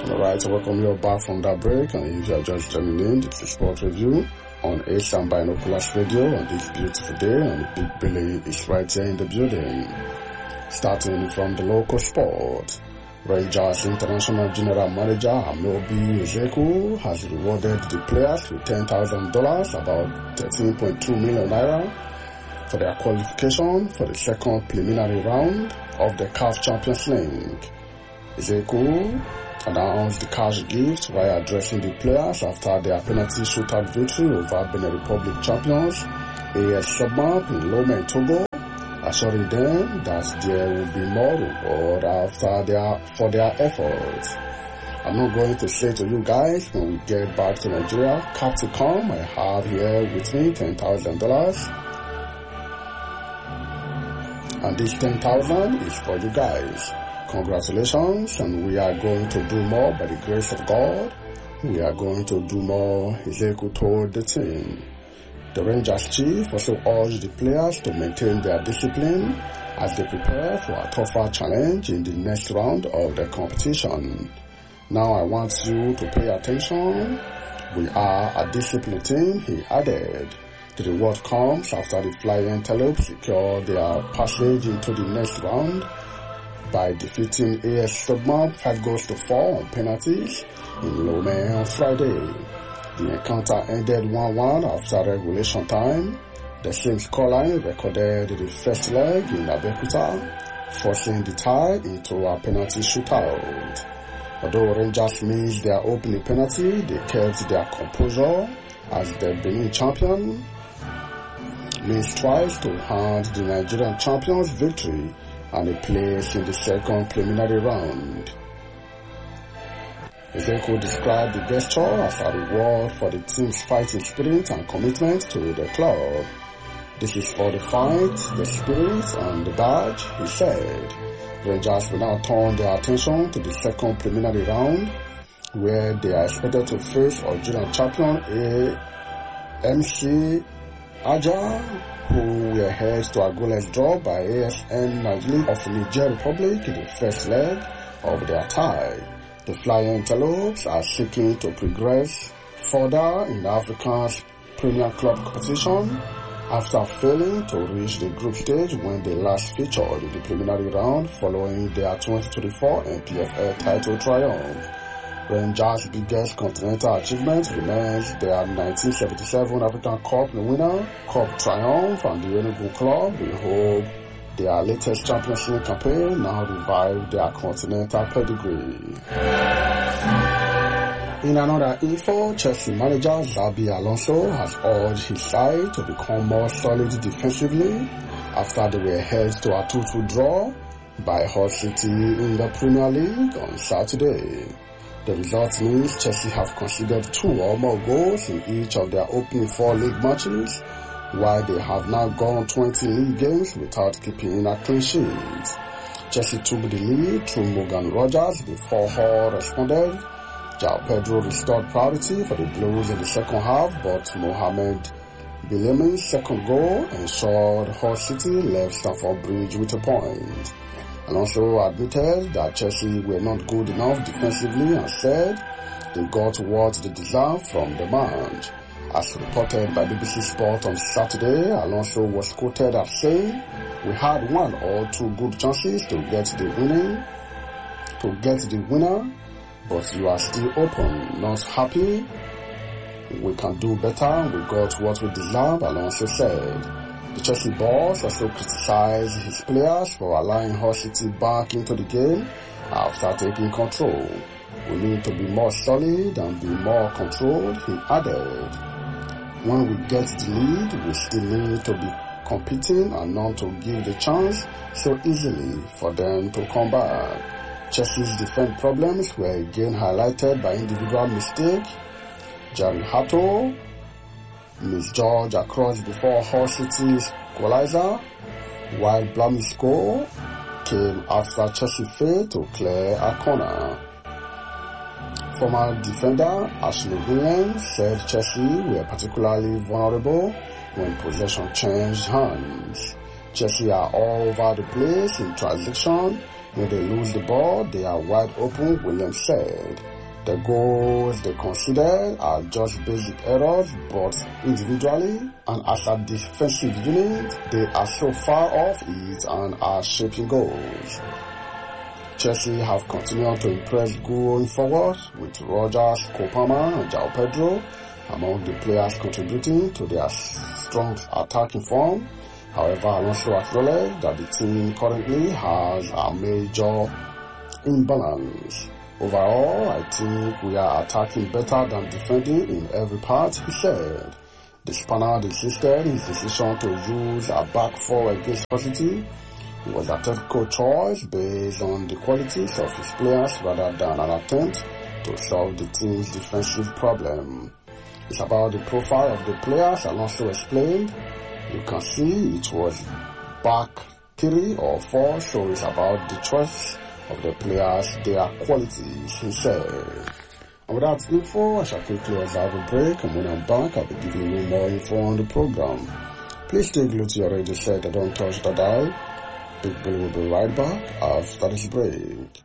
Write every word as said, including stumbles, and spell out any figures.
Alright, so welcome you back from that break, and if you are just joining in, it's a sport review on Asian Binoculars Radio on this beautiful day, and Big Billy is right here in the building. Starting from the local sport, Rangers International General Manager Ameobi Ezeku has rewarded the players with ten thousand dollars, about thirteen point two million naira, for their qualification for the second preliminary round of the C A F Champions League. Ezeku announced the cash gift while addressing the players after their penalty shootout victory over Benin Republic champions A S Submap in Lomé, Togo, assuring them that there will be more reward after their, for their efforts. I'm not going to say to you guys when we get back to Nigeria, Captain, I have here with me ten thousand dollars. And this ten thousand is for you guys. Congratulations, and we are going to do more by the grace of God. We are going to do more, Ezeku told the team. The Rangers chief also urged the players to maintain their discipline as they prepare for a tougher challenge in the next round of the competition. Now I want you to pay attention. We are a disciplined team, he added. The reward comes after the Flying Antelopes secure their passage into the next round by defeating A S Submap five goals to four on penalties in Lomé on Friday. The encounter ended one one after regulation time. The same scoreline recorded the first leg in Abeokuta, forcing the tie into a penalty shootout. Although Rangers missed their opening penalty, they kept their composure as the Benin champion missed twice to hand the Nigerian champions victory and a place in the second preliminary round. Ezeku described the gesture as a reward for the team's fighting spirit and commitment to the club. This is for the fight, the spirit, and the badge, he said. Rangers will now turn their attention to the second preliminary round, where they are expected to face Algerian champion A M C Aja, who were held to a goalless draw by A S N Najli of Niger Republic in the first leg of their tie. The Flying Antelopes are seeking to progress further in Africa's Premier Club competition after failing to reach the group stage when they last featured in the preliminary round following their twenty twenty-four N P F L title triumph. Rangers' biggest continental achievement remains their nineteen seventy-seven African Cup winner, Cup triumph, and the Enugu club. We hope their latest Champions League campaign now revive their continental pedigree. In another info, Chelsea manager Xabi Alonso has urged his side to become more solid defensively after they were held to a two two draw by Hull City in the Premier League on Saturday. The result means Chelsea have conceded two or more goals in each of their opening four league matches, while they have now gone twenty league games without keeping a clean sheet. Chelsea took the lead through Morgan Rogers before Hull responded. João Pedro restored priority for the Blues in the second half, but Mohamed Bilem's second goal ensured Hull City left Stamford Bridge with a point. Alonso admitted that Chelsea were not good enough defensively and said they got what they deserved from the match. As reported by B B C Sport on Saturday, Alonso was quoted as saying, "We had one or two good chances to get the winning, to get the winner, but you are still open, not happy. We can do better. We got what we deserve," Alonso said. The Chelsea boss also criticized his players for allowing Hull City back into the game after taking control. "We need to be more solid and be more controlled," he added. "When we get the lead, we still need to be competing and not to give the chance so easily for them to come back." Chelsea's defense problems were again highlighted by individual mistakes. Jerry Hato misjudged a cross before Hull City's equalizer, while Blamey's goal came after Chelsea failed to clear a corner. Former defender Ashley Williams said Chelsea were particularly vulnerable when possession changed hands. Chelsea are all over the place in transition When they lose the ball, they are wide open, Williams said. The goals they considered are just basic errors, but individually and as a defensive unit, they are so far off it and are shaping goals. Chelsea have continued to impress going forward, with Rogers, Kopama and João Pedro among the players contributing to their strong attacking form. However, Alonso acknowledged that the team currently has a major imbalance. Overall, I think we are attacking better than defending in every part, he said. The Spaniard insisted his decision to use a back four against Hull City was a tactical choice based on the qualities of his players rather than an attempt to solve the team's defensive problem. It's about the profile of the players, Alonso explained. You can see it was back three or four, so it's about the choice of the players, their qualities, he said. And with that info, I shall quickly observe a break, and when I'm back, I'll be giving you more info on the program. Please stay glued to your radio set and don't touch the dial. Big Bill will be right back after this break.